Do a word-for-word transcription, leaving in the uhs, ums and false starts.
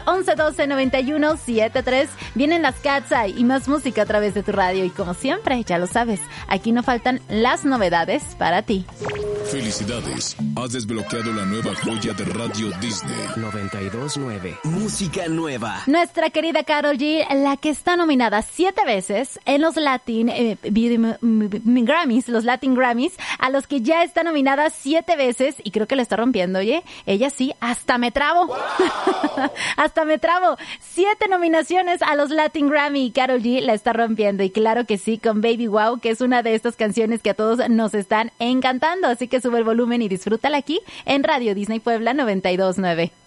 once doce noventa y uno setenta y tres. Vienen las Katseye y más música a través de tu radio. Y como siempre, ya lo sabes, aquí no faltan las novedades para ti. Felicidades, has desbloqueado la nueva joya de Radio Disney. noventa y dos nueve. Música nueva. Nuestra querida Karol G, la que está nominada siete veces en los Latin eh, Grammys, los Latin Grammys, a los que ya está nominada siete veces y creo que la está rompiendo, oye. Ella sí, hasta me trabo. Wow. Hasta me trabo. Siete nominaciones a los Latin Grammy y Karol G la está rompiendo. Y claro que sí, con Baby Wow, que es una de estas canciones que a todos nos están encantando. Así que sube el volumen y disfrútala aquí en Radio Disney Puebla noventa y dos nueve.